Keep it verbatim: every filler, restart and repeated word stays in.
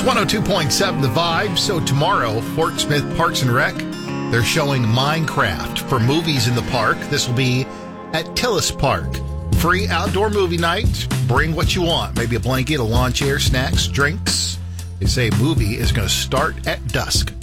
one oh two point seven The Vibe. So tomorrow, Fort Smith Parks and Rec, they're showing Minecraft for movies in the park. This will be at Tillis Park. Free outdoor movie night. Bring what you want. Maybe a blanket, a lawn chair, snacks, drinks. They say movie is going to start at dusk.